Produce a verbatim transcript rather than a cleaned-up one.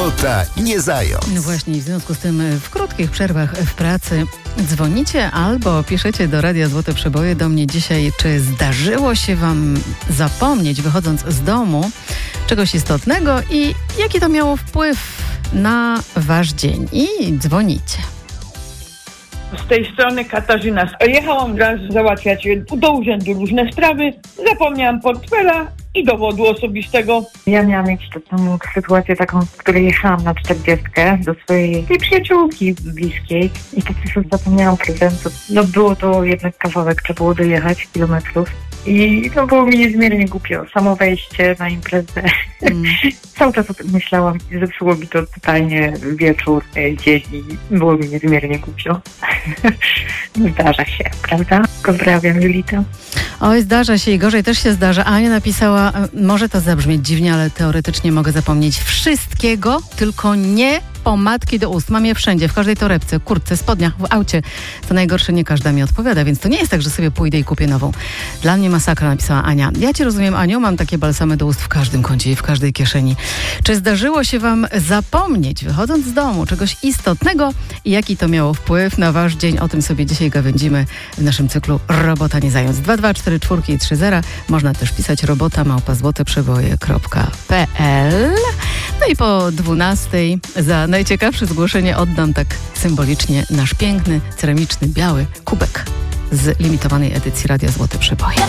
Robota nie zając. No właśnie, w związku z tym w krótkich przerwach w pracy dzwonicie albo piszecie do Radia Złote Przeboje do mnie dzisiaj, czy zdarzyło się wam zapomnieć, wychodząc z domu, czegoś istotnego i jaki to miało wpływ na wasz dzień. I dzwonicie. Z tej strony Katarzyna. Jechałam raz załatwiać do urzędu różne sprawy, zapomniałam portfela i dowodu osobistego. Ja miałam mieć taką sytuację taką, w której jechałam na czterdziestkę do swojej tej przyjaciółki bliskiej i tak sobie zapomniałam prezentu. No było to jednak kawałek, trzeba było dojechać kilometrów i no było mi niezmiernie głupio. Samo wejście na imprezę. Mm. Cały czas o tym myślałam i zepsuło mi to totalnie wieczór, dzień i było mi niezmiernie głupio. Zdarza się, prawda? Pozdrawiam, Julita. Oj, zdarza się i gorzej też się zdarza. Ania napisała, może to zabrzmieć dziwnie, ale teoretycznie mogę zapomnieć wszystkiego, tylko nie pomadki do ust. Mam je wszędzie, w każdej torebce, kurtce, spodniach, w aucie. To najgorsze, nie każda mi odpowiada, więc to nie jest tak, że sobie pójdę i kupię nową. Dla mnie masakra, napisała Ania. Ja cię rozumiem, Aniu, mam takie balsamy do ust w każdym kącie i w każdej kieszeni. Czy zdarzyło się wam zapomnieć, wychodząc z domu, czegoś istotnego i jaki to miało wpływ na wasz dzień? O tym sobie dzisiaj gawędzimy w naszym cyklu Robota nie zając. dwa dwa cztery cztery i trzy zero. Można też pisać robota małpa złoteprzeboje kropka p l. No i po dwunastej za najciekawsze zgłoszenie oddam tak symbolicznie nasz piękny, ceramiczny, biały kubek z limitowanej edycji Radia Złote Przeboje.